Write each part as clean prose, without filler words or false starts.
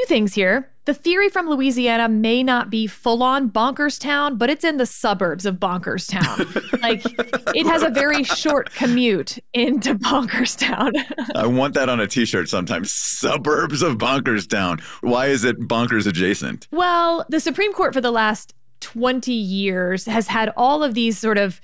things here. The theory from Louisiana may not be full-on Bonkerstown, but it's in the suburbs of Bonkerstown. Like, it has a very short commute into Bonkerstown. I want that on a T-shirt sometimes. Suburbs of Bonkerstown. Why is it bonkers adjacent? Well, the Supreme Court for the last 20 years has had all of these sort of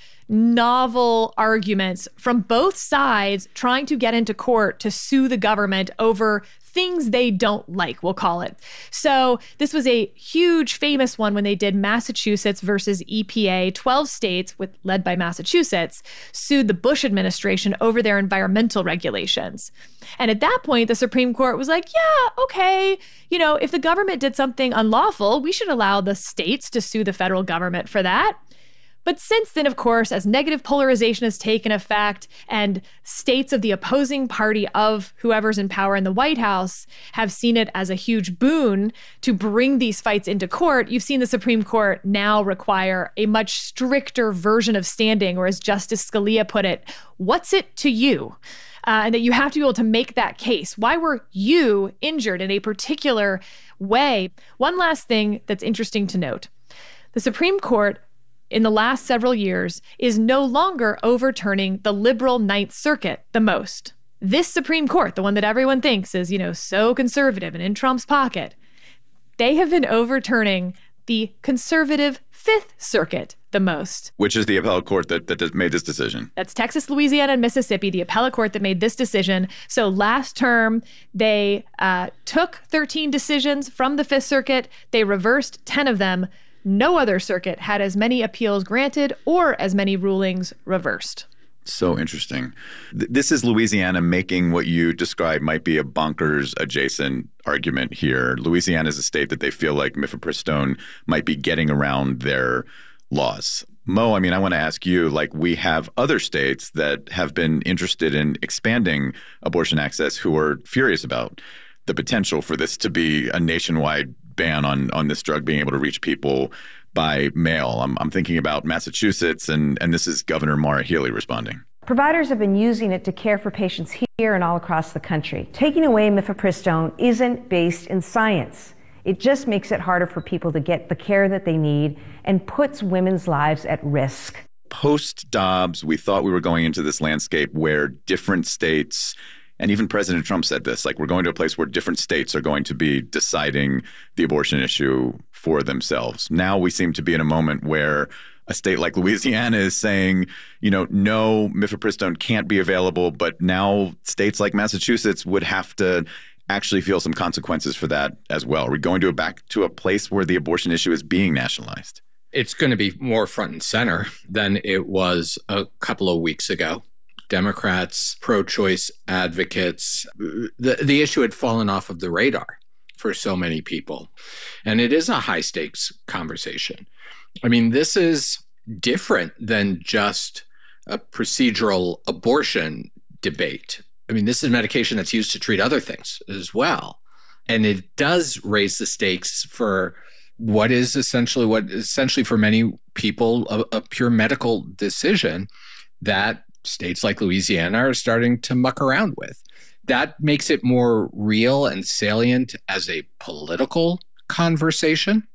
novel arguments from both sides trying to get into court to sue the government over things they don't like, we'll call it. So this was a huge, famous one when they did Massachusetts versus EPA. 12 states, led by Massachusetts, sued the Bush administration over their environmental regulations. And at that point, the Supreme Court was like, yeah, okay, if the government did something unlawful, we should allow the states to sue the federal government for that. But since then, of course, as negative polarization has taken effect and states of the opposing party of whoever's in power in the White House have seen it as a huge boon to bring these fights into court, you've seen the Supreme Court now require a much stricter version of standing, or as Justice Scalia put it, what's it to you? And that you have to be able to make that case. Why were you injured in a particular way? One last thing that's interesting to note. The Supreme Court in the last several years is no longer overturning the liberal Ninth Circuit the most. This Supreme Court, the one that everyone thinks is, so conservative and in Trump's pocket, they have been overturning the conservative Fifth Circuit the most. Which is the appellate court that made this decision. That's Texas, Louisiana, and Mississippi, the appellate court that made this decision. So last term, they took 13 decisions from the Fifth Circuit. They reversed 10 of them. No other circuit had as many appeals granted or as many rulings reversed. So interesting. This is Louisiana making what you described might be a bonkers adjacent argument here. Louisiana is a state that they feel like mifepristone might be getting around their laws. Mo, I want to ask you, we have other states that have been interested in expanding abortion access who are furious about the potential for this to be a nationwide ban on this drug being able to reach people by mail. I'm thinking about Massachusetts, and this is Governor Maura Healey responding. Providers have been using it to care for patients here and all across the country. Taking away mifepristone isn't based in science. It just makes it harder for people to get the care that they need and puts women's lives at risk. Post-Dobbs, we thought we were going into this landscape where different states, and even President Trump said this, we're going to a place where different states are going to be deciding the abortion issue for themselves. Now we seem to be in a moment where a state like Louisiana is saying, no, mifepristone can't be available, but now states like Massachusetts would have to actually feel some consequences for that as well. Are we going back to a place where the abortion issue is being nationalized? It's going to be more front and center than it was a couple of weeks ago. Democrats, pro-choice advocates, the issue had fallen off of the radar for so many people. And it is a high-stakes conversation. This is different than just a procedural abortion debate. This is medication that's used to treat other things as well. And it does raise the stakes for what is essentially for many people a pure medical decision that states like Louisiana are starting to muck around with. That makes it more real and salient as a political conversation.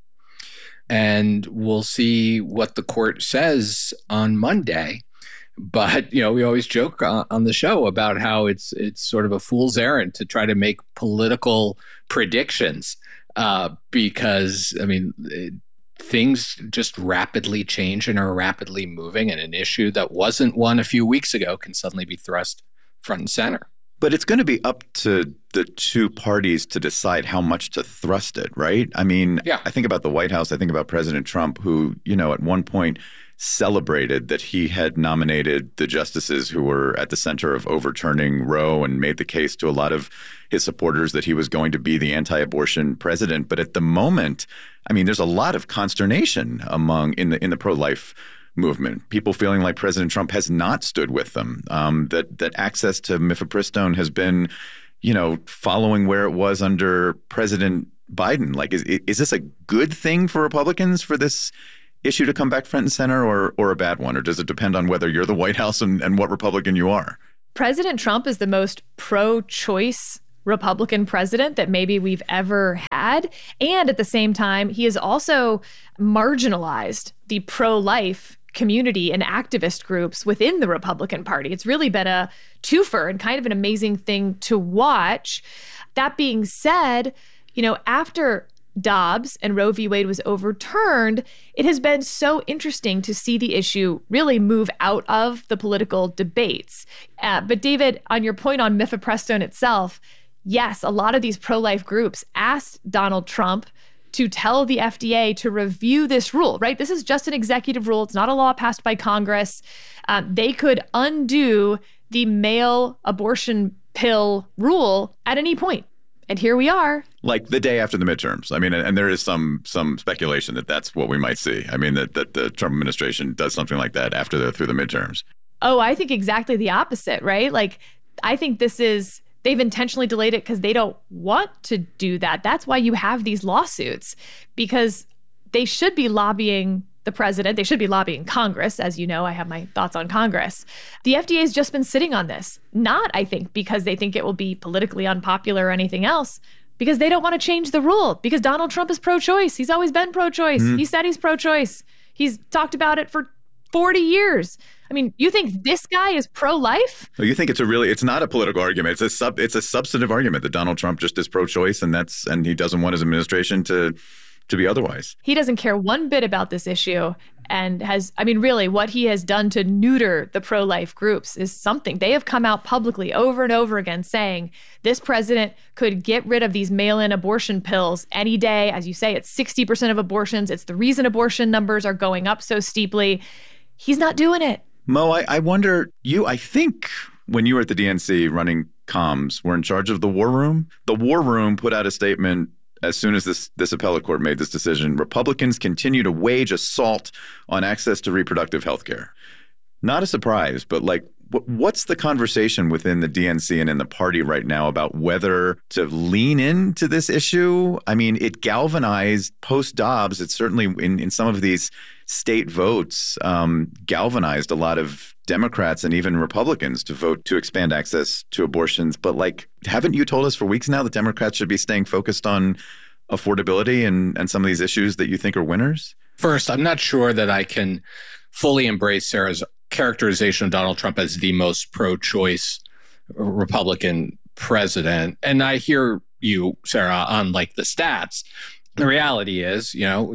And we'll see what the court says on Monday. But, we always joke on the show about how it's sort of a fool's errand to try to make political predictions because, things just rapidly change and are rapidly moving, and an issue that wasn't one a few weeks ago can suddenly be thrust front and center. But it's going to be up to the two parties to decide how much to thrust it, right? Yeah. I think about the White House. I think about President Trump, who, at one point celebrated that he had nominated the justices who were at the center of overturning Roe and made the case to a lot of his supporters that he was going to be the anti-abortion president. But at the moment, there's a lot of consternation in the pro-life movement, people feeling like President Trump has not stood with them, that access to mifepristone has been, following where it was under President Biden. Is this a good thing for Republicans for this issue to come back front and center, or a bad one? Or does it depend on whether you're the White House and what Republican you are? President Trump is the most pro-choice Republican president that maybe we've ever bad. And at the same time, he has also marginalized the pro-life community and activist groups within the Republican Party. It's really been a twofer and kind of an amazing thing to watch. That being said, after Dobbs and Roe v. Wade was overturned, it has been so interesting to see the issue really move out of the political debates. But David, on your point on mifepristone itself, yes, a lot of these pro-life groups asked Donald Trump to tell the FDA to review this rule, right? This is just an executive rule. It's not a law passed by Congress. They could undo the male abortion pill rule at any point. And here we are. Like the day after the midterms. I mean, and there is some speculation that that's what we might see. I mean, that the Trump administration does something like that through the midterms. Oh, I think exactly the opposite, right? Like, I think they've intentionally delayed it because they don't want to do that. That's why you have these lawsuits, because they should be lobbying the president. They should be lobbying Congress. As you know, I have my thoughts on Congress. The FDA has just been sitting on this, not, I think, because they think it will be politically unpopular or anything else, because they don't want to change the rule, because Donald Trump is pro-choice. He's always been pro-choice. He said he's pro-choice. He's talked about it for 40 years. I mean, you think this guy is pro-life? Well, you think it's not a political argument. It's a substantive argument that Donald Trump just is pro-choice, and he doesn't want his administration to be otherwise. He doesn't care one bit about this issue, and really what he has done to neuter the pro-life groups is something. They have come out publicly over and over again saying this president could get rid of these mail-in abortion pills any day. As you say, it's 60% of abortions. It's the reason abortion numbers are going up so steeply. He's not doing it. Mo, I wonder, I think when you were at the DNC running comms, were in charge of the War Room. The War Room put out a statement as soon as this appellate court made this decision. Republicans continue to wage assault on access to reproductive health care. Not a surprise, but what's the conversation within the DNC and in the party right now about whether to lean into this issue? I mean, it galvanized post-Dobbs. It certainly, in some of these state votes, galvanized a lot of Democrats and even Republicans to vote to expand access to abortions. But haven't you told us for weeks now that Democrats should be staying focused on affordability and some of these issues that you think are winners? First, I'm not sure that I can fully embrace Sarah's characterization of Donald Trump as the most pro-choice Republican president. And I hear you, Sarah, on the stats. The reality is,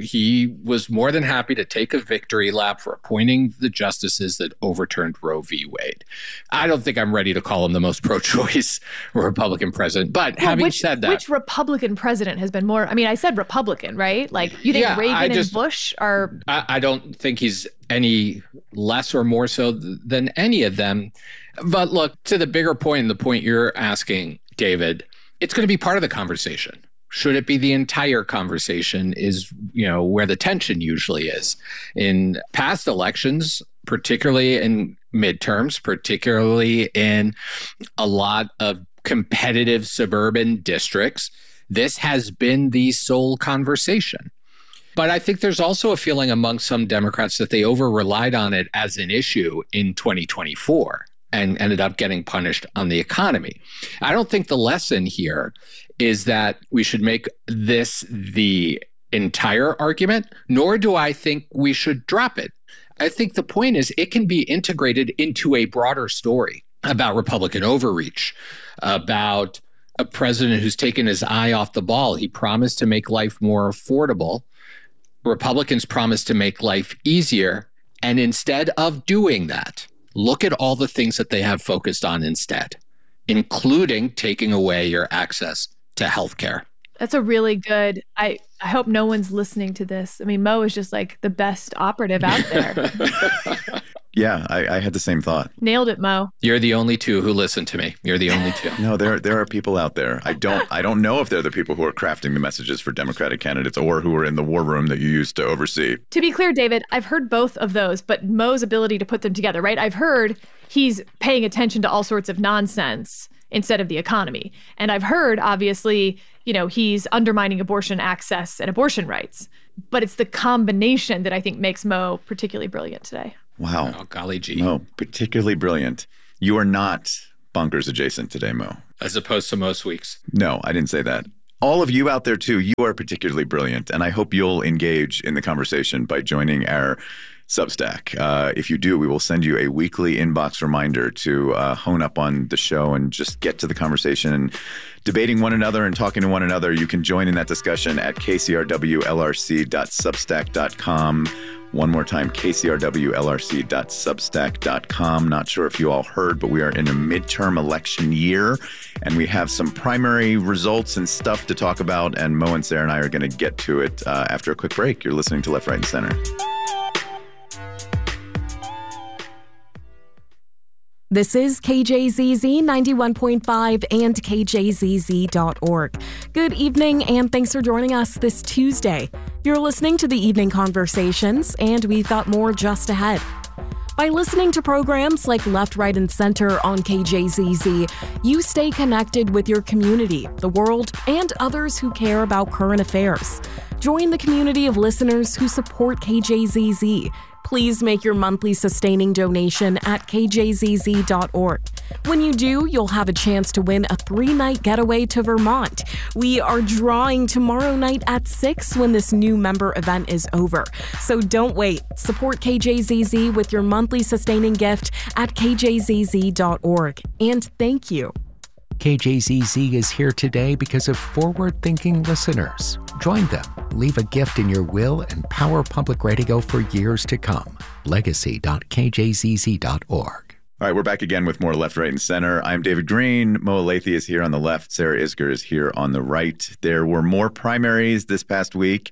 he was more than happy to take a victory lap for appointing the justices that overturned Roe v. Wade. I don't think I'm ready to call him the most pro-choice Republican president. But having said that, which Republican president has been more? I mean, I said Republican, right? You think Reagan and Bush are? I don't think he's any less or more so than any of them. But look, to the bigger point, and the point you're asking, David, it's going to be part of the conversation. Should it be the entire conversation is, where the tension usually is. In past elections, particularly in midterms, particularly in a lot of competitive suburban districts, this has been the sole conversation. But I think there's also a feeling among some Democrats that they over-relied on it as an issue in 2024 and ended up getting punished on the economy. I don't think the lesson here is that we should make this the entire argument, nor do I think we should drop it. I think the point is it can be integrated into a broader story about Republican overreach, about a president who's taken his eye off the ball. He promised to make life more affordable. Republicans promised to make life easier. And instead of doing that, look at all the things that they have focused on instead, including taking away your access to health care. That's a really good, I hope no one's listening to this. I mean, Mo is just the best operative out there. Yeah, I had the same thought. Nailed it, Mo. You're the only two who listen to me. You're the only two. No, there are people out there. I don't know if they're the people who are crafting the messages for Democratic candidates or who are in the war room that you used to oversee. To be clear, David, I've heard both of those, but Mo's ability to put them together, right? I've heard he's paying attention to all sorts of nonsense instead of the economy. And I've heard, obviously, he's undermining abortion access and abortion rights. But it's the combination that I think makes Mo particularly brilliant today. Wow. Oh, golly gee. Mo, particularly brilliant. You are not bonkers adjacent today, Mo. As opposed to most weeks. No, I didn't say that. all of you out there too, you are particularly brilliant. And I hope you'll engage in the conversation by joining our Substack. If you do, we will send you a weekly inbox reminder to hone up on the show and just get to the conversation and debating one another and talking to one another. You can join in that discussion at kcrwlrc.substack.com. One more time, kcrwlrc.substack.com. Not sure if you all heard, but we are in a midterm election year, and we have some primary results and stuff to talk about, and Mo and Sarah and I are going to get to it after a quick break. You're listening to Left, Right, and Center. This is KJZZ 91.5 and KJZZ.org. Good evening, and thanks for joining us this Tuesday. You're listening to the Evening Conversations, and we've got more just ahead. By listening to programs like Left, Right, and Center on KJZZ, you stay connected with your community, the world, and others who care about current affairs. Join the community of listeners who support KJZZ. Please make your monthly sustaining donation at kjzz.org. When you do, you'll have a chance to win a 3-night getaway to Vermont. We are drawing tomorrow night at 6 when this new member event is over. So don't wait. Support KJZZ with your monthly sustaining gift at kjzz.org. And thank you. KJZZ is here today because of forward-thinking listeners. Join them. Leave a gift in your will and power public radio for years to come. Legacy.kjzz.org. All right, we're back again with more Left, Right, and Center. I'm David Green. Mo Alethe is here on the left. Sarah Isgur is here on the right. There were more primaries this past week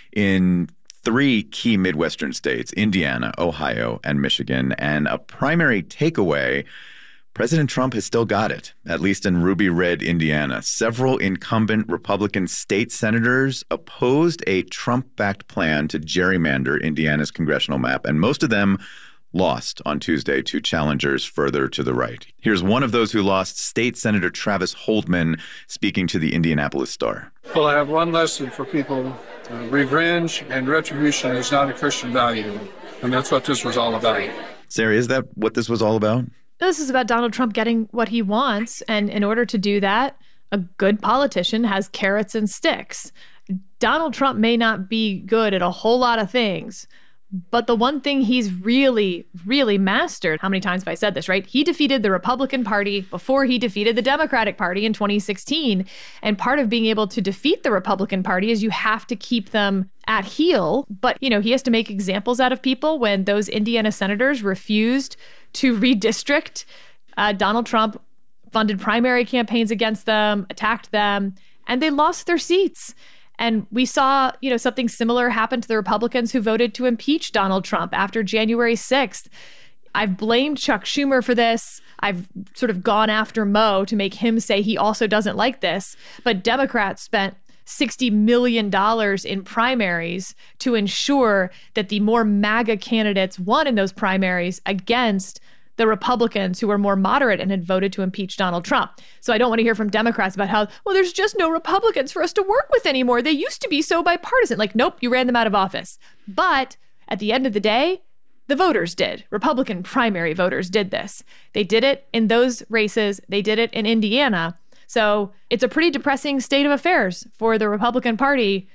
in 3 key Midwestern states, Indiana, Ohio, and Michigan. And a primary takeaway: President Trump has still got it, at least in Ruby Red, Indiana. Several incumbent Republican state senators opposed a Trump-backed plan to gerrymander Indiana's congressional map, and most of them lost on Tuesday to challengers further to the right. Here's one of those who lost, State Senator Travis Holdman, speaking to the Indianapolis Star. Well, I have one lesson for people. Revenge and retribution is not a Christian value, and that's what this was all about. Sarah, is that what this was all about? This is about Donald Trump getting what he wants. And in order to do that, a good politician has carrots and sticks. Donald Trump may not be good at a whole lot of things, but the one thing he's really, really mastered, how many times have I said this, right? He defeated the Republican Party before he defeated the Democratic Party in 2016. And part of being able to defeat the Republican Party is you have to keep them at heel. But, he has to make examples out of people. When those Indiana senators refused to redistrict, Donald Trump funded primary campaigns against them, attacked them, and they lost their seats. And we saw, something similar happen to the Republicans who voted to impeach Donald Trump after January 6th. I've blamed Chuck Schumer for this. I've sort of gone after Mo to make him say he also doesn't like this. But Democrats spent $60 million in primaries to ensure that the more MAGA candidates won in those primaries against the Republicans who were more moderate and had voted to impeach Donald Trump. So I don't want to hear from Democrats about how, there's just no Republicans for us to work with anymore. They used to be so bipartisan. Like, nope, you ran them out of office. But at the end of the day, the voters did. Republican primary voters did this. They did it in those races. They did it in Indiana. So it's a pretty depressing state of affairs for the Republican Party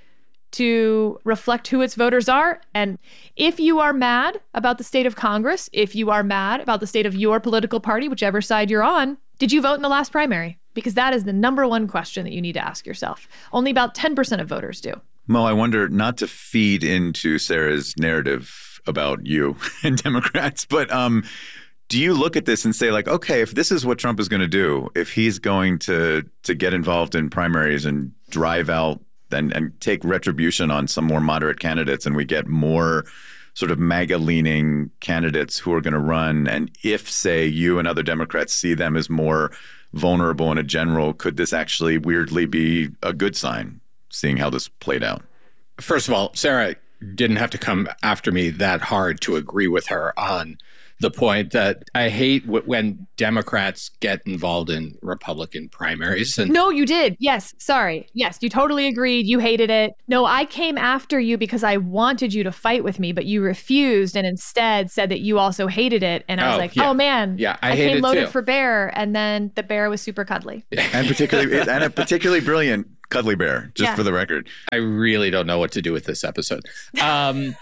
to reflect who its voters are. And if you are mad about the state of Congress, if you are mad about the state of your political party, whichever side you're on, did you vote in the last primary? Because that is the number one question that you need to ask yourself. Only about 10% of voters do. Mo, I wonder, not to feed into Sarah's narrative about you and Democrats, but do you look at this and say, like, okay, if this is what Trump is going to do, if he's going to get involved in primaries and drive out and take retribution on some more moderate candidates, and we get more sort of MAGA-leaning candidates who are going to run, and if, say, you and other Democrats see them as more vulnerable in a general, could this actually weirdly be a good sign, seeing how this played out? First of all, Sarah didn't have to come after me that hard to agree with her on the point that I hate when Democrats get involved in Republican primaries. And no, you did. Yes. Sorry. Yes, you totally agreed. You hated it. No, I came after you because I wanted you to fight with me, but you refused and instead said that you also hated it. And I was like, yeah. Oh, man. Yeah, I came loaded for bear. And then the bear was super cuddly. And a particularly brilliant cuddly bear, just for the record. I really don't know what to do with this episode. And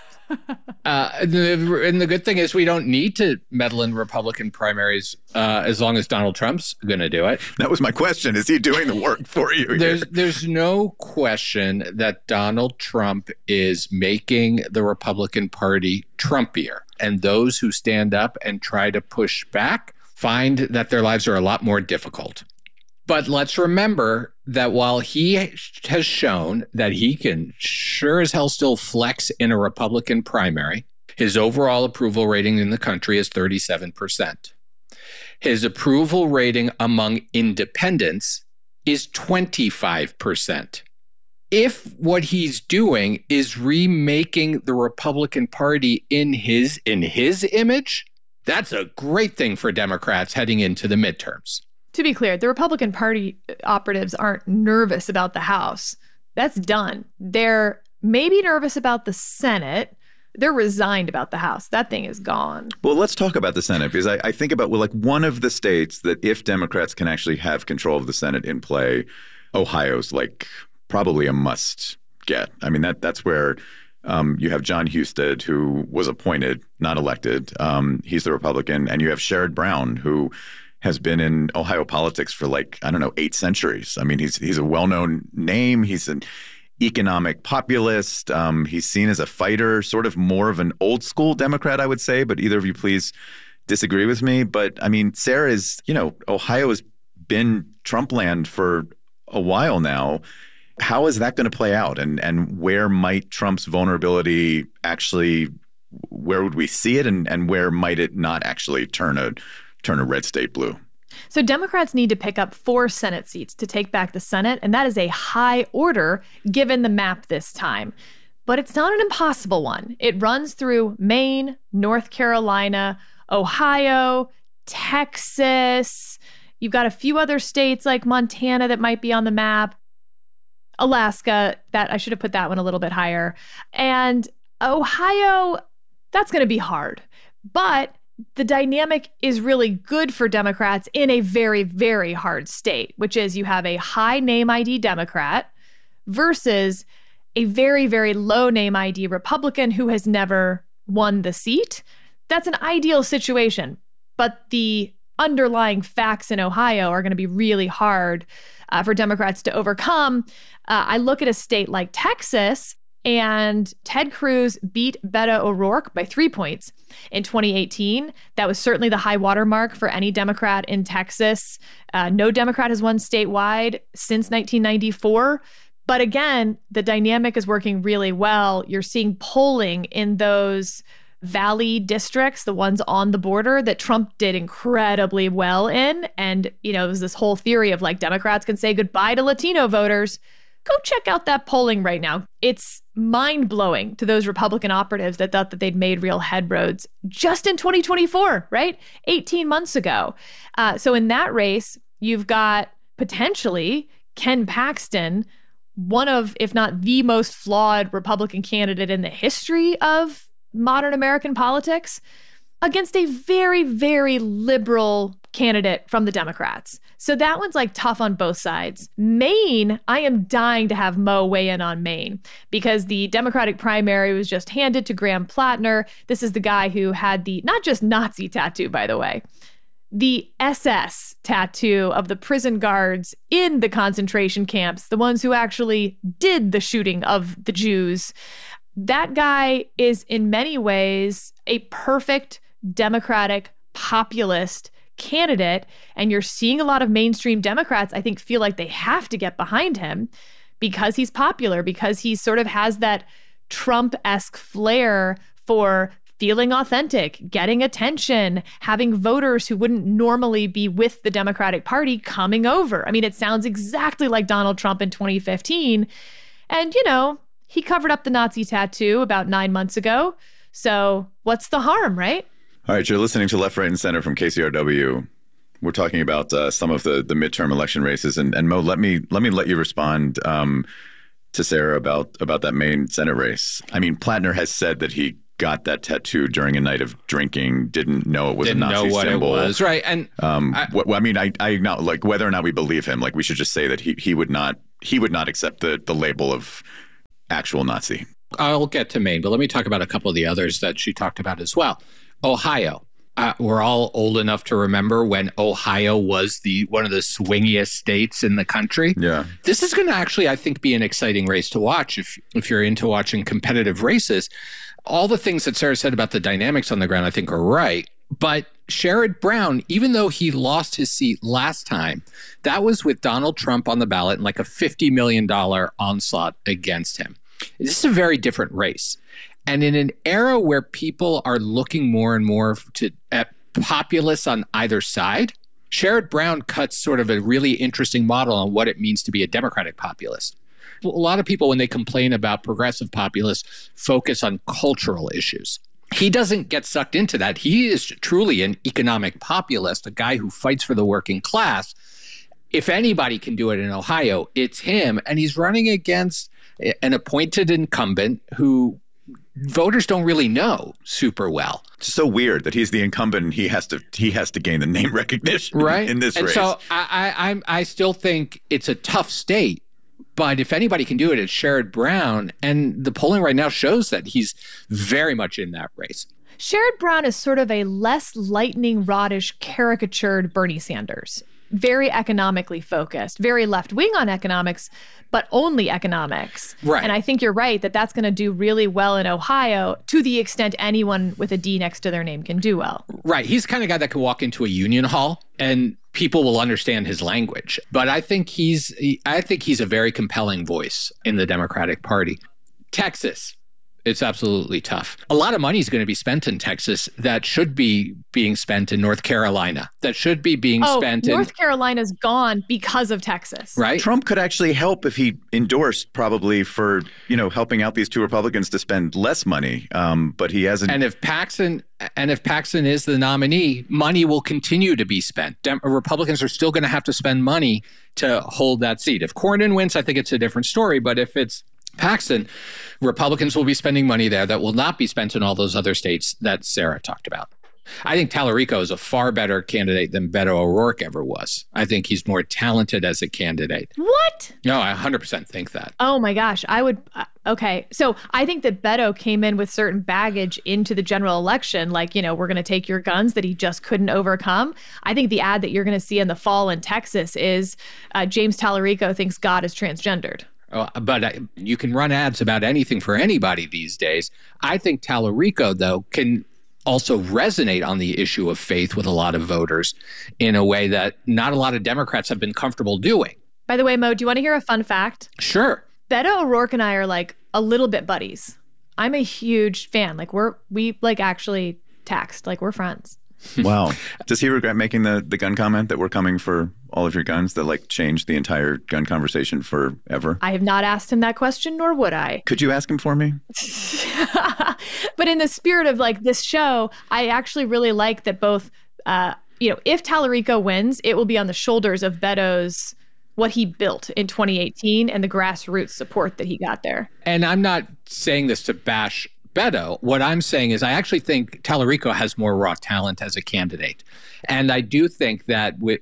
the good thing is we don't need to meddle in Republican primaries as long as Donald Trump's going to do it. That was my question. Is he doing the work for you? There's no question that Donald Trump is making the Republican Party Trumpier. And those who stand up and try to push back find that their lives are a lot more difficult. But let's remember that while he has shown that he can sure as hell still flex in a Republican primary, his overall approval rating in the country is 37%. His approval rating among independents is 25%. If what he's doing is remaking the Republican Party in his image, that's a great thing for Democrats heading into the midterms. To be clear, the Republican Party operatives aren't nervous about the House. That's done. They're maybe nervous about the Senate. They're resigned about the House. That thing is gone. Well, let's talk about the Senate, because I think about, like, one of the states that if Democrats can actually have control of the Senate in play, Ohio's like probably a must get. I mean, that's where you have John Husted, who was appointed, not elected. He's the Republican. And you have Sherrod Brown, who has been in Ohio politics for 8 centuries. I mean, he's a well-known name. He's an economic populist. He's seen as a fighter, sort of more of an old school Democrat, I would say. But either of you please disagree with me. But I mean, Sarah, Ohio has been Trump land for a while now. How is that going to play out? And where might Trump's vulnerability actually, where would we see it? And where might it not actually turn a red state blue? So Democrats need to pick up 4 Senate seats to take back the Senate, and that is a high order given the map this time. But it's not an impossible one. It runs through Maine, North Carolina, Ohio, Texas. You've got a few other states like Montana that might be on the map. Alaska, that I should have put that one a little bit higher. And Ohio, that's going to be hard. But the dynamic is really good for Democrats in a very, very hard state, which is you have a high name ID Democrat versus a very, very low name ID Republican who has never won the seat. That's an ideal situation. But the underlying facts in Ohio are going to be really hard for Democrats to overcome. I look at a state like Texas, and Ted Cruz beat Beto O'Rourke by 3 points in 2018. That was certainly the high watermark for any Democrat in Texas. No Democrat has won statewide since 1994. But again, the dynamic is working really well. You're seeing polling in those valley districts, the ones on the border that Trump did incredibly well in. And, it was this whole theory of Democrats can say goodbye to Latino voters. Go check out that polling right now. It's mind-blowing to those Republican operatives that thought that they'd made real headroads just in 2024, right? 18 months ago. So in that race, you've got potentially Ken Paxton, one of, if not the most flawed Republican candidate in the history of modern American politics, against a very, very liberal candidate from the Democrats. So that one's tough on both sides. Maine, I am dying to have Mo weigh in on Maine because the Democratic primary was just handed to Graham Plattner. This is the guy who had the, not just Nazi tattoo, by the way, the SS tattoo of the prison guards in the concentration camps, the ones who actually did the shooting of the Jews. That guy is in many ways a perfect Democratic populist candidate, and you're seeing a lot of mainstream Democrats, I think, feel like they have to get behind him because he's popular, because he sort of has that Trump-esque flair for feeling authentic, getting attention, having voters who wouldn't normally be with the Democratic Party coming over. I mean, it sounds exactly like Donald Trump in 2015. And, he covered up the Nazi tattoo about 9 months ago. So what's the harm, right? All right, you're listening to Left, Right, and Center from KCRW. We're talking about some of the midterm election races, and Mo, let me let you respond to Sarah about that Maine Senate race. I mean, Plattner has said that he got that tattoo during a night of drinking, didn't know it was a Nazi symbol. Didn't know what it was, right? And I acknowledge, like, whether or not we believe him, like, we should just say that he would not accept the label of actual Nazi. I'll get to Maine, but let me talk about a couple of the others that she talked about as well. Ohio. We're all old enough to remember when Ohio was one of the swingiest states in the country. Yeah. This is going to actually, I think, be an exciting race to watch if you're into watching competitive races. All the things that Sarah said about the dynamics on the ground, I think, are right. But Sherrod Brown, even though he lost his seat last time, that was with Donald Trump on the ballot and like a $50 million onslaught against him. This is a very different race. And in an era where people are looking more and more at populists on either side, Sherrod Brown cuts sort of a really interesting model on what it means to be a Democratic populist. A lot of people, when they complain about progressive populists, focus on cultural issues. He doesn't get sucked into that. He is truly an economic populist, a guy who fights for the working class. If anybody can do it in Ohio, it's him. And he's running against an appointed incumbent who voters don't really know super well. It's so weird that he's the incumbent and he has to gain the name recognition in this race. So I still think it's a tough state, but if anybody can do it, it's Sherrod Brown, and the polling right now shows that he's very much in that race. Sherrod Brown is sort of a less lightning rodish, caricatured Bernie Sanders. Very economically focused, very left-wing on economics, but only economics. Right. And I think you're right that that's going to do really well in Ohio to the extent anyone with a D next to their name can do well. Right. He's the kind of guy that can walk into a union hall and people will understand his language. But I think he's a very compelling voice in the Democratic Party. Texas. It's absolutely tough. A lot of money is going to be spent in Texas that should be being spent in North Carolina, that should be being spent in... North Carolina's gone because of Texas. Right. Trump could actually help if he endorsed probably for, helping out these two Republicans to spend less money. But he hasn't. And if Paxton is the nominee, money will continue to be spent. Republicans are still going to have to spend money to hold that seat. If Cornyn wins, I think it's a different story. But if it's Paxton, Republicans will be spending money there that will not be spent in all those other states that Sarah talked about. I think Tallarico is a far better candidate than Beto O'Rourke ever was. I think he's more talented as a candidate. What? No, I 100% think that. Oh my gosh. I would. Okay. So I think that Beto came in with certain baggage into the general election. Like, we're going to take your guns that he just couldn't overcome. I think the ad that you're going to see in the fall in Texas is James Tallarico thinks God is transgendered. But you can run ads about anything for anybody these days. I think Tallarico, though, can also resonate on the issue of faith with a lot of voters in a way that not a lot of Democrats have been comfortable doing. By the way, Mo, do you want to hear a fun fact? Sure. Beto O'Rourke and I are like a little bit buddies. I'm a huge fan. Like we actually text. Like we're friends. Wow. Does he regret making the gun comment that we're coming for all of your guns that changed the entire gun conversation forever? I have not asked him that question, nor would I. Could you ask him for me? But in the spirit of this show, I actually really like that both, if Tallarico wins, it will be on the shoulders of Beto's what he built in 2018 and the grassroots support that he got there. And I'm not saying this to bash Beto. What I'm saying is I actually think Tallarico has more raw talent as a candidate. And I do think that with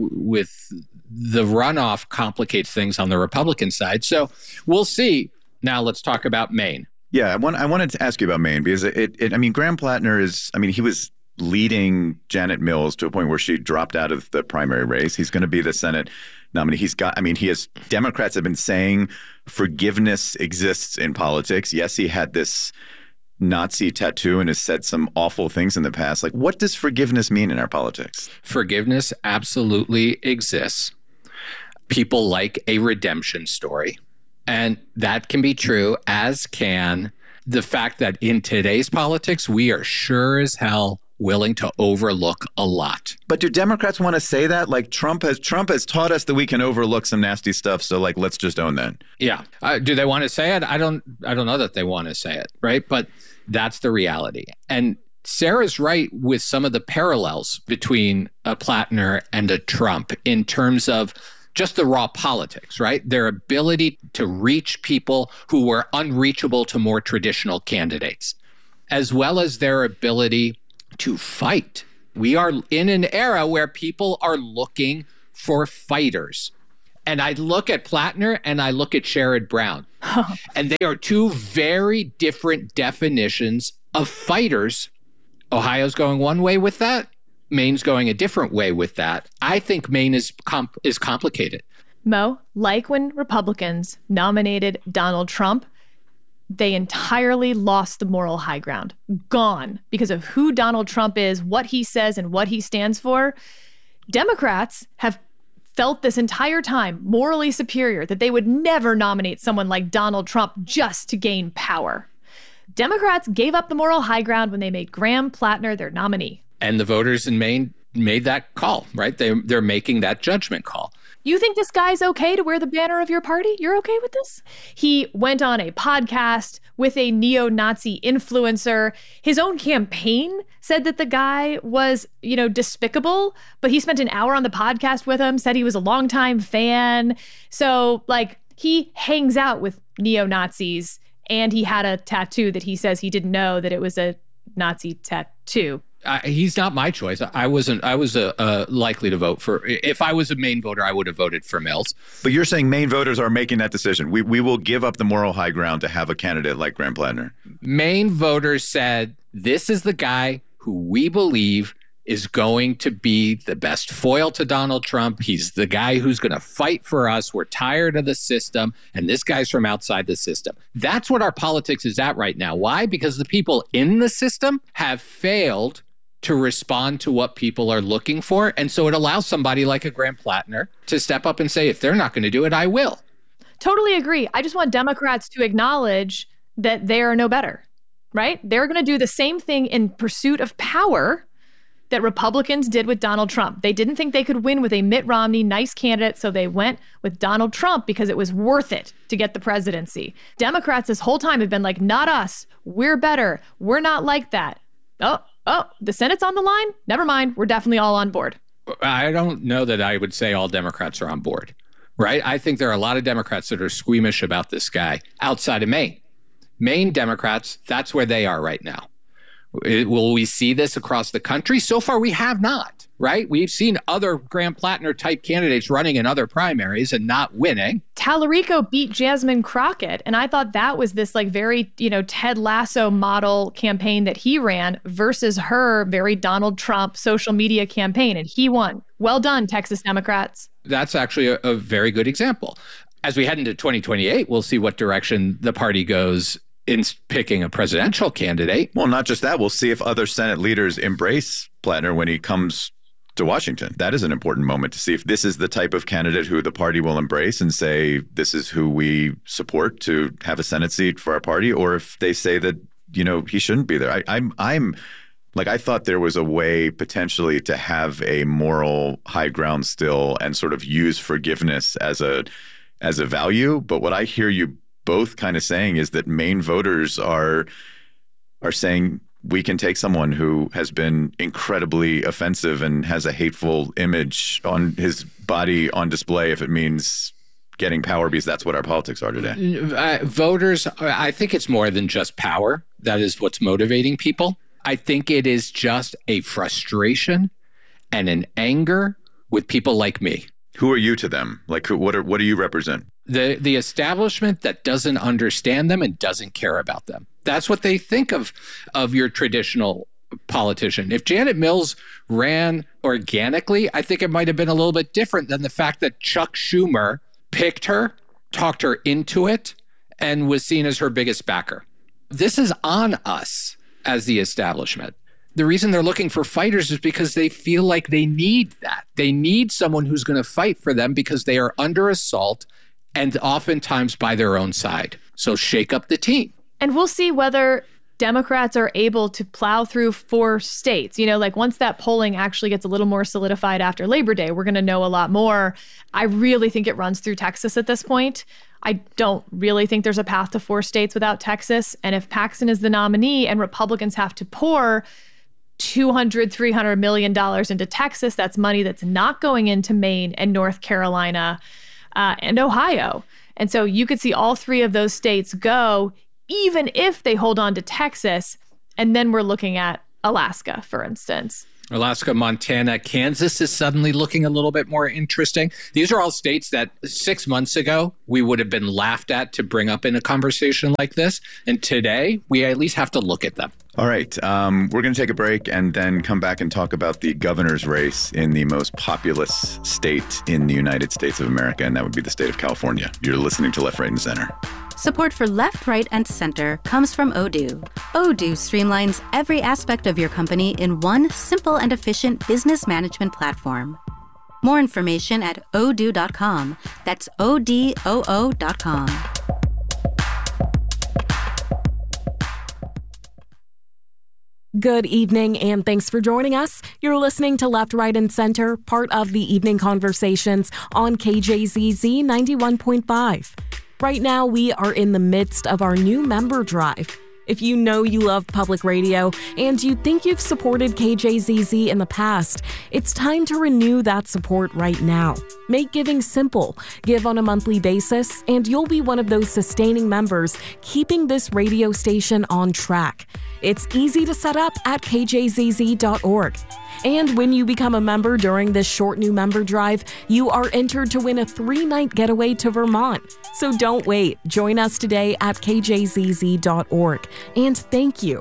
the runoff complicates things on the Republican side. So we'll see. Now let's talk about Maine. Yeah, I wanted to ask you about Maine because Graham Plattner he was leading Janet Mills to a point where she dropped out of the primary race. He's going to be the Senate nominee. Democrats have been saying forgiveness exists in politics. Yes, he had this Nazi tattoo and has said some awful things in the past. What does forgiveness mean in our politics? Forgiveness absolutely exists. People like a redemption story. And that can be true, as can the fact that in today's politics, we are sure as hell willing to overlook a lot. But do Democrats want to say that? Trump has taught us that we can overlook some nasty stuff. So let's just own that. Yeah. Do they want to say it? I don't know that they want to say it. Right. But that's the reality. And Sarah's right with some of the parallels between a Plattner and a Trump in terms of just the raw politics, right? Their ability to reach people who were unreachable to more traditional candidates. as well as their ability to fight. We are in an era where people are looking for fighters. And I look at Plattner and I look at Sherrod Brown. And they are two very different definitions of fighters. Ohio's going one way with that. Maine's going a different way with that. I think Maine is complicated. Mo, like when Republicans nominated Donald Trump, they entirely lost the moral high ground. Gone because of who Donald Trump is, what he says, and what he stands for. Democrats have felt this entire time morally superior, that they would never nominate someone like Donald Trump just to gain power. Democrats gave up the moral high ground when they made Graham Plattner their nominee. And the voters in Maine made that call, right? They're making that judgment call. You think this guy's okay to wear the banner of your party? You're okay with this? He went on a podcast with a neo-Nazi influencer. His own campaign said that the guy was, despicable, but he spent an hour on the podcast with him, said he was a longtime fan. So, he hangs out with neo-Nazis, and he had a tattoo that he says he didn't know that it was a Nazi tattoo. He's not my choice. I was likely to vote for. If I was a Maine voter, I would have voted for Mills. But you're saying Maine voters are making that decision. We will give up the moral high ground to have a candidate like Graham Plattner. Maine voters said, this is the guy who we believe is going to be the best foil to Donald Trump. He's the guy who's going to fight for us. We're tired of the system, and this guy's from outside the system. That's what our politics is at right now. Why? Because the people in the system have failed to respond to what people are looking for. And so it allows somebody like a Graham Plattner to step up and say, if they're not going to do it, I will. Totally agree. I just want Democrats to acknowledge that they are no better, right? They're going to do the same thing in pursuit of power that Republicans did with Donald Trump. They didn't think they could win with a Mitt Romney, nice candidate, so they went with Donald Trump because it was worth it to get the presidency. Democrats this whole time have been like, not us. We're better. We're not like that. Oh, the Senate's on the line? Never mind. We're definitely all on board. I don't know that I would say all Democrats are on board, right? I think there are a lot of Democrats that are squeamish about this guy outside of Maine. Maine Democrats, that's where they are right now. Will we see this across the country? So far, we have not, right? We've seen other Graham Plattner type candidates running in other primaries and not winning. Tallarico beat Jasmine Crockett. And I thought that was this very, Ted Lasso model campaign that he ran versus her very Donald Trump social media campaign. And he won. Well done, Texas Democrats. That's actually a very good example. As we head into 2028, we'll see what direction the party goes in picking a presidential candidate. Well, not just that. We'll see if other Senate leaders embrace Plattner when he comes to Washington. That is an important moment to see if this is the type of candidate who the party will embrace and say, this is who we support to have a Senate seat for our party, or if they say that, he shouldn't be there. I thought there was a way potentially to have a moral high ground still and sort of use forgiveness as a value. But what I hear you both kind of saying is that Maine voters are saying we can take someone who has been incredibly offensive and has a hateful image on his body on display if it means getting power, because that's what our politics are today. Voters, I think it's more than just power. That is what's motivating people. I think it is just a frustration and an anger with people like me. Who are you to them? What do you represent? The establishment that doesn't understand them and doesn't care about them. That's what they think of your traditional politician. If Janet Mills ran organically, I think it might have been a little bit different than the fact that Chuck Schumer picked her, talked her into it, and was seen as her biggest backer. This is on us as the establishment. The reason they're looking for fighters is because they feel like they need that. They need someone who's going to fight for them because they are under assault and oftentimes by their own side. So shake up the team. And we'll see whether Democrats are able to plow through 4 states. Once that polling actually gets a little more solidified after Labor Day, we're going to know a lot more. I really think it runs through Texas at this point. I don't really think there's a path to 4 states without Texas. And if Paxton is the nominee and Republicans have to pour $200-300 million into Texas, that's money that's not going into Maine and North Carolina and Ohio. And so you could see all 3 of those states go, even if they hold on to Texas. And then we're looking at Alaska, for instance. Alaska, Montana, Kansas is suddenly looking a little bit more interesting. These are all states that 6 months ago we would have been laughed at to bring up in a conversation like this. And today we at least have to look at them. All right. We're going to take a break and then come back and talk about the governor's race in the most populous state in the United States of America, and that would be the state of California. You're listening to Left, Right, and Center. Support for Left, Right, and Center comes from Odoo. Odoo streamlines every aspect of your company in one simple and efficient business management platform. More information at odoo.com. That's ODOO.com. Good evening, and thanks for joining us. You're listening to Left, Right, and Center, part of the Evening Conversations on KJZZ 91.5. Right now, we are in the midst of our new member drive. If you know you love public radio and you think you've supported KJZZ in the past, it's time to renew that support right now. Make giving simple. Give on a monthly basis, and you'll be one of those sustaining members keeping this radio station on track. It's easy to set up at kjzz.org. And when you become a member during this short new member drive, you are entered to win a 3-night getaway to Vermont. So don't wait. Join us today at kjzz.org. And thank you.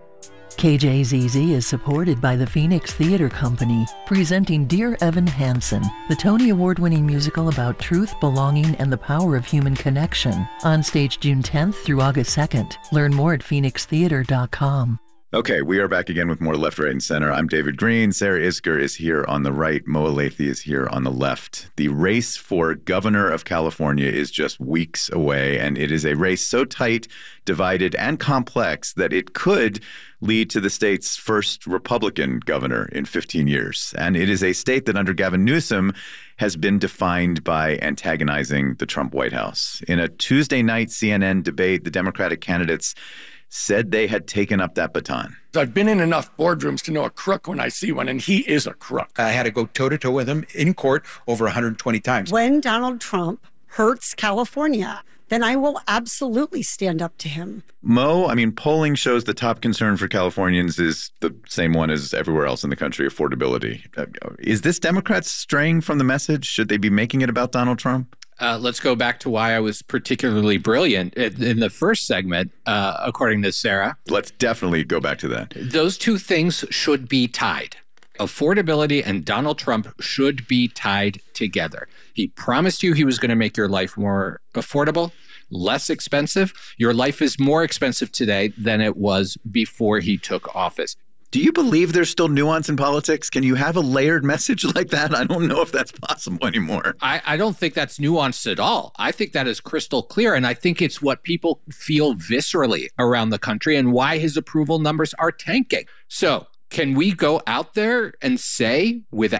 KJZZ is supported by the Phoenix Theater Company, presenting Dear Evan Hansen, the Tony Award-winning musical about truth, belonging, and the power of human connection. On stage June 10th through August 2nd. Learn more at phoenixtheater.com. Okay, we are back again with more Left, Right, and Center. I'm David Green. Sarah Isgur is here on the right. Mo Elleithee is here on the left. The race for governor of California is just weeks away, and it is a race so tight, divided, and complex that it could lead to the state's first Republican governor in 15 years. And it is a state that under Gavin Newsom has been defined by antagonizing the Trump White House. In a Tuesday night CNN debate, the Democratic candidates said they had taken up that baton. I've been in enough boardrooms to know a crook when I see one, and he is a crook. I had to go toe-to-toe with him in court over 120 times. When Donald Trump hurts California, then I will absolutely stand up to him. Mo, polling shows the top concern for Californians is the same one as everywhere else in the country, affordability. Is this Democrats straying from the message? Should they be making it about Donald Trump? Let's go back to why I was particularly brilliant in the first segment, according to Sarah. Let's definitely go back to that. Those two things should be tied. Affordability and Donald Trump should be tied together. He promised you he was going to make your life more affordable, less expensive. Your life is more expensive today than it was before he took office. Do you believe there's still nuance in politics? Can you have a layered message like that? I don't know if that's possible anymore. I don't think that's nuanced at all. I think that is crystal clear. And I think it's what people feel viscerally around the country and why his approval numbers are tanking. So can we go out there and say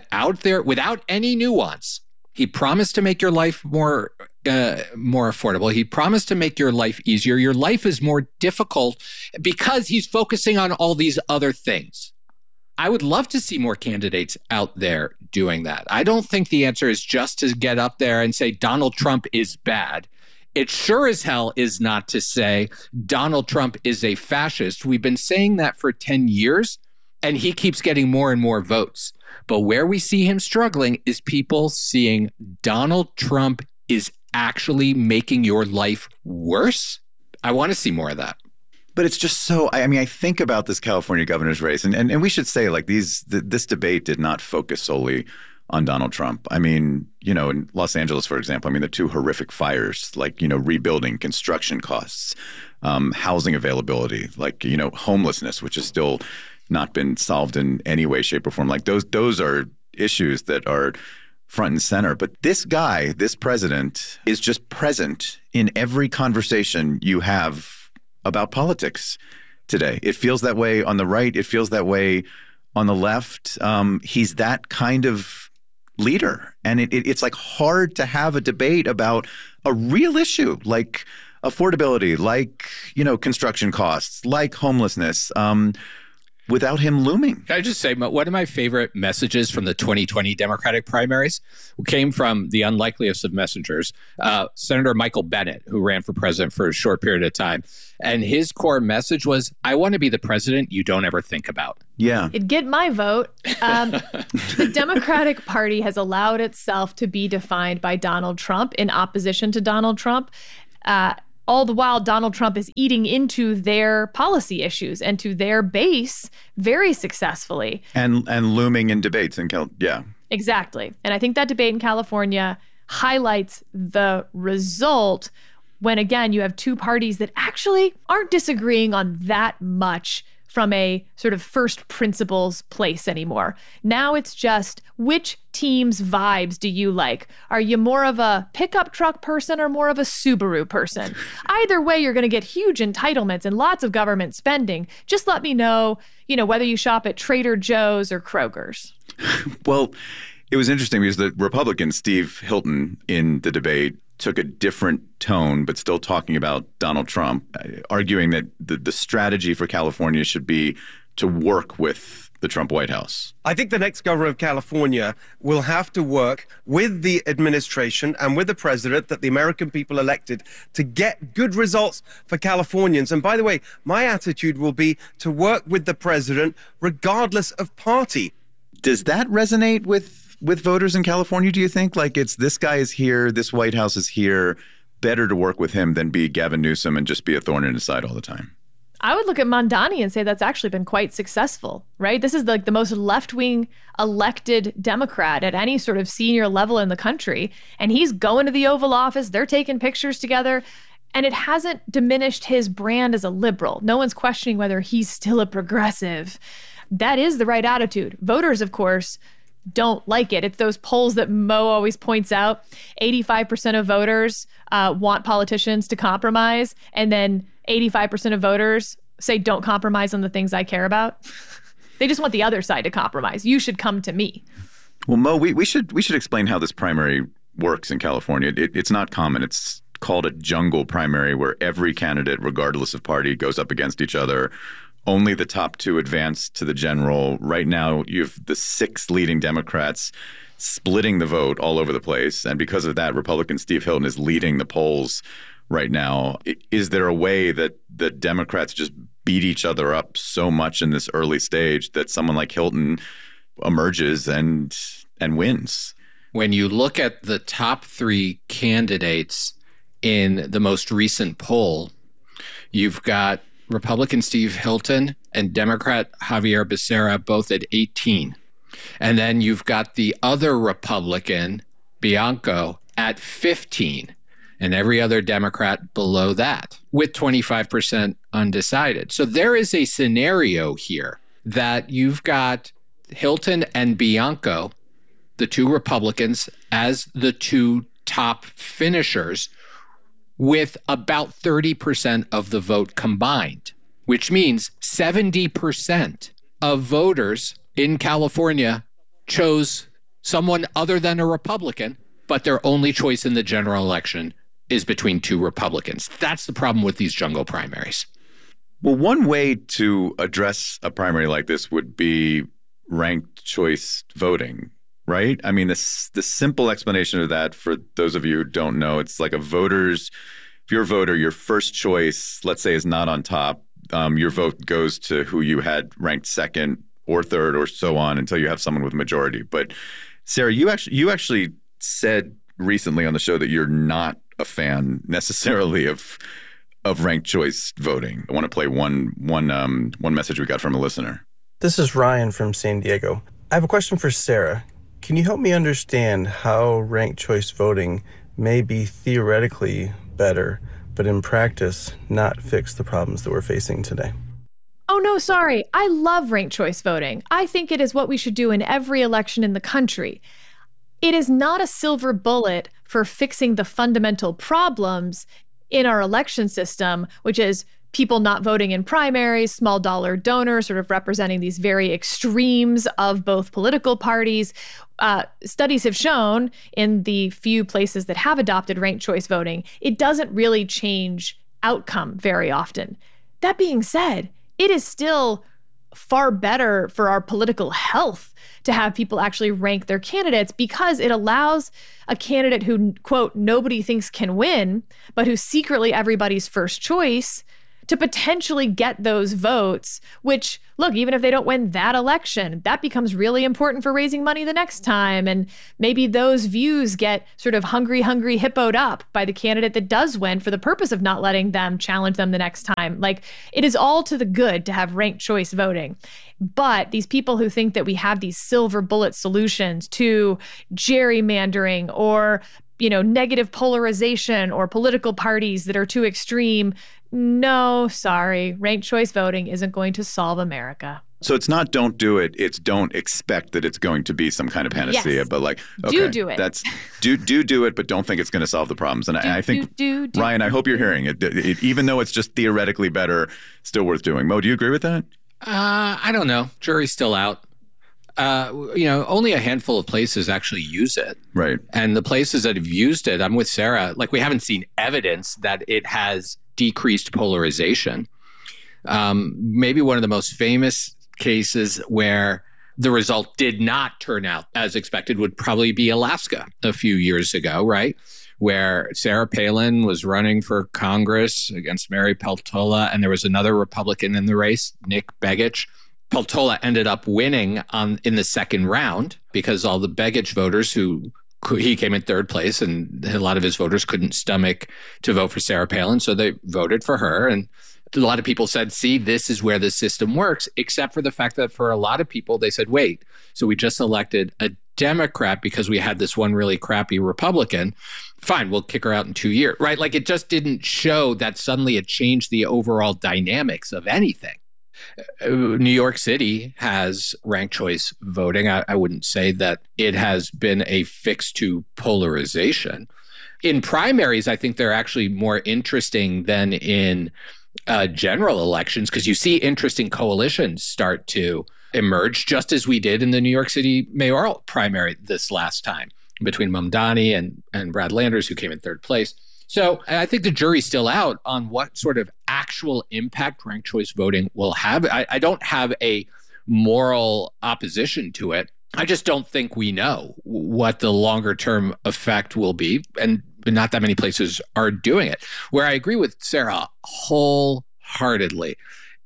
without any nuance, he promised to make your life more affordable. He promised to make your life easier. Your life is more difficult because he's focusing on all these other things. I would love to see more candidates out there doing that. I don't think the answer is just to get up there and say Donald Trump is bad. It sure as hell is not to say Donald Trump is a fascist. We've been saying that for 10 years, and he keeps getting more and more votes. But where we see him struggling is people seeing Donald Trump is actually making your life worse. I want to see more of that. But it's just so, I think about this California governor's race, and we should say, like, this debate did not focus solely on Donald Trump. In Los Angeles, for example, the two horrific fires, rebuilding, construction costs, housing availability, homelessness, which has still not been solved in any way, shape, or form. Those are issues that are front and center. But this guy, this president, is just present in every conversation you have about politics today. It feels that way on the right. It feels that way on the left. He's that kind of leader. And it's hard to have a debate about a real issue like affordability, construction costs, like homelessness. without him looming. Can I just say, one of my favorite messages from the 2020 Democratic primaries came from the unlikeliest of messengers, Senator Michael Bennet, who ran for president for a short period of time. And his core message was, I want to be the president you don't ever think about. Yeah. It'd get my vote. The Democratic Party has allowed itself to be defined by Donald Trump in opposition to Donald Trump. All the while, Donald Trump is eating into their policy issues and to their base very successfully. And looming in debates in Exactly. And I think that debate in California highlights the result when, again, you have two parties that actually aren't disagreeing on that much from a sort of first principles place anymore. Now it's just, which team's vibes do you like? Are you more of a pickup truck person or more of a Subaru person? Either way, you're going to get huge entitlements and lots of government spending. Just let me know, whether you shop at Trader Joe's or Kroger's. Well, it was interesting because the Republican Steve Hilton in the debate took a different tone, but still talking about Donald Trump, arguing that the strategy for California should be to work with the Trump White House. I think the next governor of California will have to work with the administration and with the president that the American people elected to get good results for Californians. And by the way, my attitude will be to work with the president regardless of party. Does that resonate with voters in California, do you think? Like, it's this guy is here, this White House is here, better to work with him than be Gavin Newsom and just be a thorn in his side all the time? I would look at Mamdani and say that's actually been quite successful, right? This is the most left-wing elected Democrat at any sort of senior level in the country. And he's going to the Oval Office. They're taking pictures together. And it hasn't diminished his brand as a liberal. No one's questioning whether he's still a progressive. That is the right attitude. Voters, of course, don't like it. It's those polls that Mo always points out. 85% of voters want politicians to compromise, and then 85% of voters say don't compromise on the things I care about. They just want the other side to compromise. You should come to me. Well, Mo, we should explain how this primary works in California. It's not common. It's called a jungle primary, where every candidate, regardless of party, goes up against each other. Only the top two advance to the general. Right now, you have the 6 leading Democrats splitting the vote all over the place. And because of that, Republican Steve Hilton is leading the polls right now. Is there a way that the Democrats just beat each other up so much in this early stage that someone like Hilton emerges and wins? When you look at the top 3 candidates in the most recent poll, you've got Republican Steve Hilton and Democrat Javier Becerra both at 18. And then you've got the other Republican, Bianco, at 15. And every other Democrat below that, with 25% undecided. So there is a scenario here that you've got Hilton and Bianco, the 2 Republicans, as the 2 top finishers, with about 30% of the vote combined, which means 70% of voters in California chose someone other than a Republican, but their only choice in the general election is between 2 Republicans. That's the problem with these jungle primaries. Well, one way to address a primary like this would be ranked choice voting, right? I mean, the simple explanation of that, for those of you who don't know, it's like if you're a voter, your first choice, let's say, is not on top. Your vote goes to who you had ranked second or third or so on until you have someone with majority. But Sarah, you actually said recently on the show that you're not a fan necessarily of ranked choice voting. I want to play one message we got from a listener. This is Ryan from San Diego. I have a question for Sarah. Can you help me understand how ranked choice voting may be theoretically better, but in practice not fix the problems that we're facing today? Oh, no, sorry. I love ranked choice voting. I think it is what we should do in every election in the country. It is not a silver bullet for fixing the fundamental problems in our election system, which is people not voting in primaries, small dollar donors sort of representing these very extremes of both political parties. Studies have shown in the few places that have adopted ranked choice voting, it doesn't really change outcome very often. That being said, it is still far better for our political health to have people actually rank their candidates, because it allows a candidate who, quote, nobody thinks can win, but who's secretly everybody's first choice, to potentially get those votes, which, look, even if they don't win that election, that becomes really important for raising money the next time. And maybe those views get sort of hungry hippoed up by the candidate that does win for the purpose of not letting them challenge them the next time. Like, it is all to the good to have ranked choice voting. But these people who think that we have these silver bullet solutions to gerrymandering or, negative polarization or political parties that are too extreme, no, sorry. Ranked choice voting isn't going to solve America. So it's not don't do it. It's don't expect that it's going to be some kind of panacea. Yes. But like, okay, do it. That's do it, but don't think it's going to solve the problems. And I think, Ryan, I hope you're hearing it. Even though it's just theoretically better, still worth doing. Mo, do you agree with that? I don't know. Jury's still out. Only a handful of places actually use it. Right. And the places that have used it, I'm with Sarah, like, we haven't seen evidence that it has decreased polarization. Maybe one of the most famous cases where the result did not turn out as expected would probably be Alaska a few years ago, right? Where Sarah Palin was running for Congress against Mary Peltola, and there was another Republican in the race, Nick Begich. Peltola ended up winning in the second round because all the Begich voters he came in third place, and a lot of his voters couldn't stomach to vote for Sarah Palin, so they voted for her. And a lot of people said, see, this is where the system works, except for the fact that for a lot of people, they said, wait, so we just elected a Democrat because we had this one really crappy Republican. Fine, we'll kick her out in 2 years, right? Like, it just didn't show that suddenly it changed the overall dynamics of anything. New York City has ranked choice voting. I wouldn't say that it has been a fix to polarization. In primaries, I think they're actually more interesting than in general elections, because you see interesting coalitions start to emerge, just as we did in the New York City mayoral primary this last time between Mamdani and Brad Landers, who came in third place. So I think the jury's still out on what sort of actual impact ranked choice voting will have. I don't have a moral opposition to it. I just don't think we know what the longer term effect will be. And not that many places are doing it. Where I agree with Sarah wholeheartedly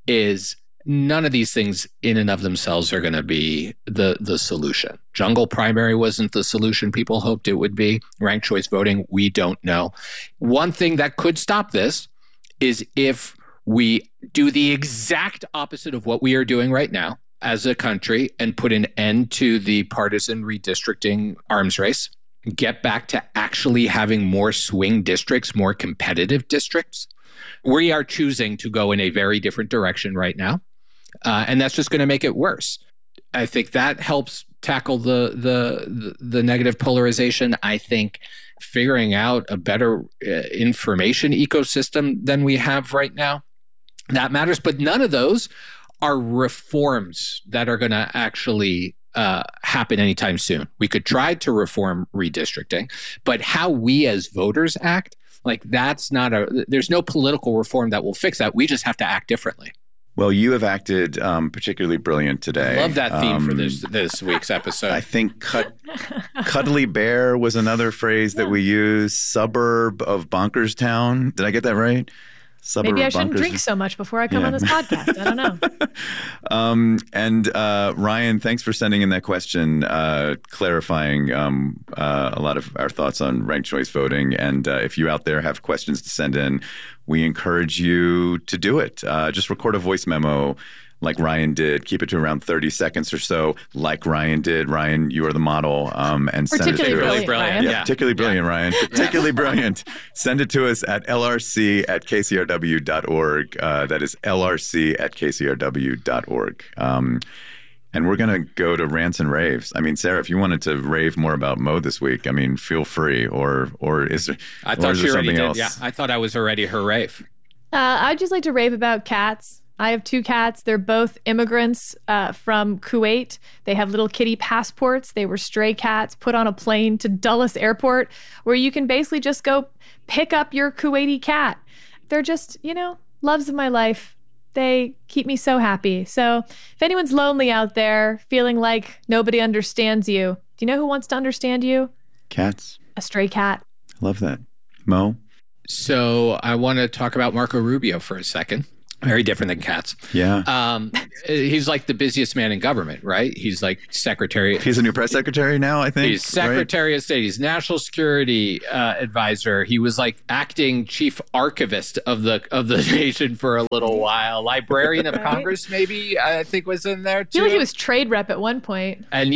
is none of these things in and of themselves are going to be the solution. Jungle primary wasn't the solution people hoped it would be. Ranked choice voting, we don't know. One thing that could stop this is if we do the exact opposite of what we are doing right now as a country and put an end to the partisan redistricting arms race, get back to actually having more swing districts, more competitive districts. We are choosing to go in a very different direction right now. And that's just going to make it worse. I think that helps tackle the negative polarization. I think figuring out a better information ecosystem than we have right now, that matters. But none of those are reforms that are going to actually happen anytime soon. We could try to reform redistricting, but how we as voters act, like, there's no political reform that will fix that. We just have to act differently. Well, you have acted particularly brilliant today. I love that theme for this week's episode. I think cuddly bear was another phrase that we use. Suburb of Bonkerstown. Did I get that right? Suburb Maybe I shouldn't drink so much before I come on this podcast. I don't know. And Ryan, thanks for sending in that question, clarifying a lot of our thoughts on ranked choice voting. And if you out there have questions to send in, we encourage you to do it. Just record a voice memo like Ryan did. Keep it to around 30 seconds or so, like Ryan did. Ryan, you are the model. And send it to us. Really brilliant. Yeah, particularly brilliant, Ryan. Particularly brilliant. Send it to us at lrc@kcrw.org. That is lrc@kcrw.org. And we're going to go to rants and raves. I mean, Sarah, if you wanted to rave more about Mo this week, I mean, feel free. Or is there, I thought she already did. Else? Yeah, I thought I was already her rave. I'd just like to rave about cats. I have 2 cats. They're both immigrants from Kuwait. They have little kitty passports. They were stray cats put on a plane to Dulles Airport, where you can basically just go pick up your Kuwaiti cat. They're just, loves of my life. They keep me so happy. So if anyone's lonely out there, feeling like nobody understands you, do you know who wants to understand you? Cats. A stray cat. Love that. Mo? So I want to talk about Marco Rubio for a second. Very different than cats. Yeah. He's like the busiest man in government, right? He's like secretary. He's a new press secretary now, I think. He's secretary of state. He's national security advisor. He was like acting chief archivist of the nation for a little while. Librarian of Congress, maybe, I think was in there too. I feel like he was trade rep at one point. And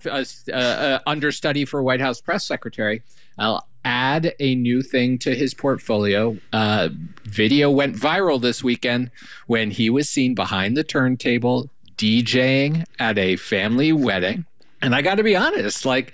understudy for White House press secretary. I'll add a new thing to his portfolio. Video went viral this weekend when he was seen behind the turntable DJing at a family wedding. And I got to be honest, like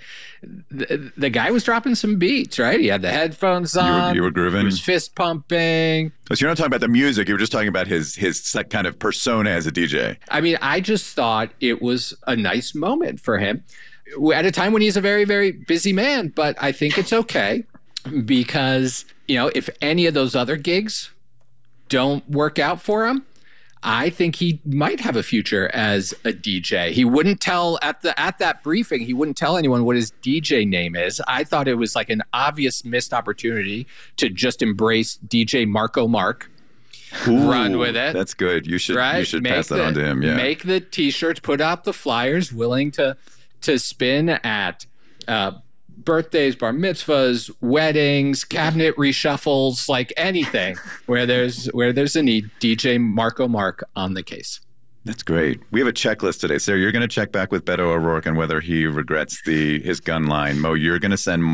the guy was dropping some beats, right? He had the headphones on. You were grooving. He was fist pumping. So you're not talking about the music. You were just talking about his kind of persona as a DJ. I mean, I just thought it was a nice moment for him at a time when he's a very, very busy man. But I think it's okay because, you know, if any of those other gigs don't work out for him, I think he might have a future as a DJ. He wouldn't tell at that briefing, he wouldn't tell anyone what his DJ name is. I thought it was like an obvious missed opportunity to just embrace DJ Marco Mark. Ooh, run with it. That's good. You should pass that on to him. Yeah. Make the t-shirts, put out the flyers, willing to spin at birthdays, bar mitzvahs, weddings, cabinet reshuffles, like anything where there's a need. DJ Marco Mark on the case. That's great. We have a checklist today. Sarah, you're going to check back with Beto O'Rourke on whether he regrets his gun line. Mo, you're going to send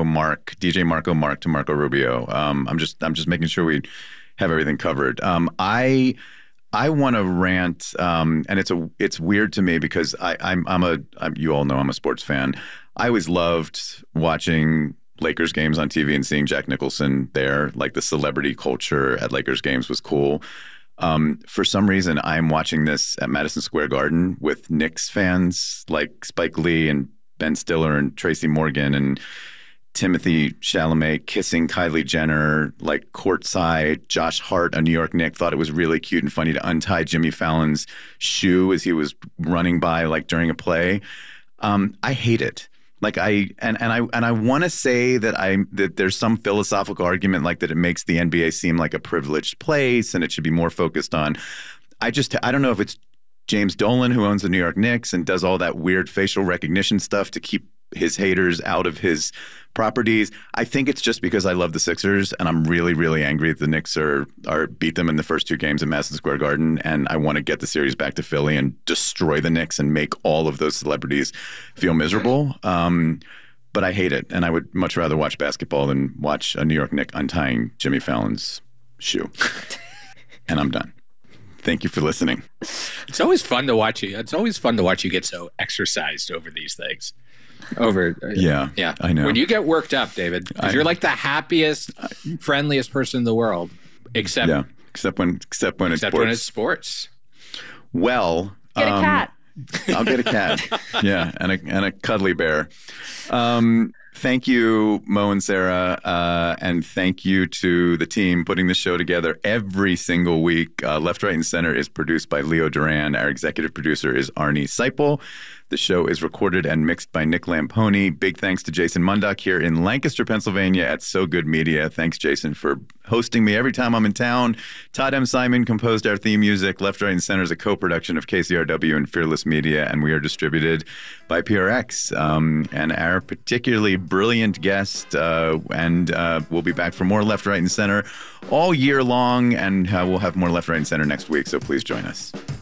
DJ Marco Mark to Marco Rubio. I'm just making sure we have everything covered. I want to rant, and it's weird to me because you all know I'm a sports fan. I always loved watching Lakers games on TV and seeing Jack Nicholson there. Like the celebrity culture at Lakers games was cool. For some reason, I'm watching this at Madison Square Garden with Knicks fans like Spike Lee and Ben Stiller and Tracy Morgan and Timothy Chalamet kissing Kylie Jenner, like courtside. Josh Hart, a New York Knick, thought it was really cute and funny to untie Jimmy Fallon's shoe as he was running by, like during a play. I hate it. Like I want to say that there's some philosophical argument like that it makes the NBA seem like a privileged place and it should be more focused on. I don't know if it's James Dolan who owns the New York Knicks and does all that weird facial recognition stuff to keep his haters out of his properties. I think it's just because I love the Sixers and I'm really, really angry that the Knicks are beat them in the first two games at Madison Square Garden, and I want to get the series back to Philly and destroy the Knicks and make all of those celebrities feel miserable. But I hate it, and I would much rather watch basketball than watch a New York Knick untying Jimmy Fallon's shoe. And I'm done. Thank you for listening. It's always fun to watch you. It's always fun to watch you get so exercised over these things. Yeah, I know. When you get worked up, David, because you're like the happiest, friendliest person in the world, except when it's sports. Well, get a cat. I'll get a cat. Yeah, and a cuddly bear. Thank you, Mo and Sarah, and thank you to the team putting the show together every single week. Left, Right, and Center is produced by Leo Duran. Our executive producer is Arnie Seipel. The show is recorded and mixed by Nick Lamponi. Big thanks to Jason Mundock here in Lancaster, Pennsylvania at So Good Media. Thanks, Jason, for hosting me every time I'm in town. Todd M. Simon composed our theme music. Left, Right, and Center is a co-production of KCRW and Fearless Media, and we are distributed by PRX. And our particularly brilliant guest, and we'll be back for more Left, Right, and Center all year long, and we'll have more Left, Right, and Center next week, so please join us.